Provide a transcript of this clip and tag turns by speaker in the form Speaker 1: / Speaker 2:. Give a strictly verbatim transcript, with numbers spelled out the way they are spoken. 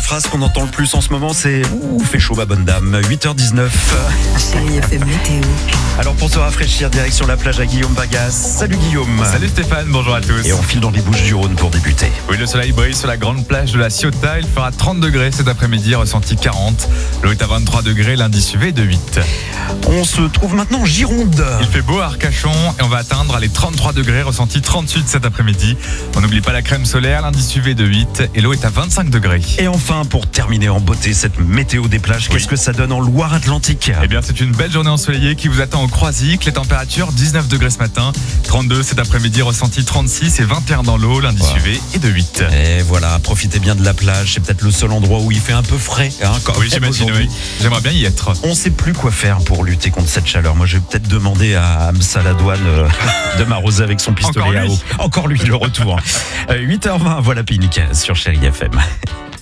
Speaker 1: phrase qu'on entend le plus en ce moment, c'est « Ouh, fait chaud ma bonne dame », huit heures dix-neuf.
Speaker 2: Chérie F M météo.
Speaker 1: Alors pour se rafraîchir, direction la plage à Guillaume Bagas. Salut Guillaume.
Speaker 3: Salut Stéphane, bonjour à tous.
Speaker 1: Et on file dans les Bouches-du-Rhône pour débuter.
Speaker 3: Oui, le soleil brille sur la grande plage de la Ciotat. Il fera trente degrés cet après-midi, ressenti quarante. L'eau est à vingt-trois degrés, l'indice U V est de huit.
Speaker 1: On se trouve maintenant en Gironde.
Speaker 3: Il fait beau à Arcachon et on va atteindre les trente-trois degrés, ressenti trente-huit cet après-midi. On n'oublie pas la crème solaire, l'indice U V de huit et l'eau est à vingt-cinq degrés.
Speaker 1: Et enfin, pour terminer en beauté, cette météo des plages,
Speaker 3: Oui.
Speaker 1: qu'est-ce que ça donne en Loire-Atlantique ?
Speaker 3: Eh bien, c'est une belle journée ensoleillée qui vous attend au Croisic. Les températures, dix-neuf degrés ce matin, trente-deux cet après-midi, ressenti trente-six et vingt et un dans l'eau. L'indice
Speaker 1: Wow.
Speaker 3: U V est de huit.
Speaker 1: Et voilà, profitez bien de la plage, c'est peut-être le seul endroit où il fait un peu frais. Hein, quand
Speaker 3: Oui,
Speaker 1: même
Speaker 3: j'imagine,
Speaker 1: aujourd'hui.
Speaker 3: oui. J'aimerais bien y être.
Speaker 1: On ne sait plus quoi faire pour lutter contre cette chaleur. Moi, je vais peut-être demander à Hamza Ladouane euh, de m'arroser avec son pistolet
Speaker 3: Encore
Speaker 1: à
Speaker 3: lui.
Speaker 1: eau. Encore lui, le retour. Euh, huit heures vingt, voilà Pink sur Chérie F M.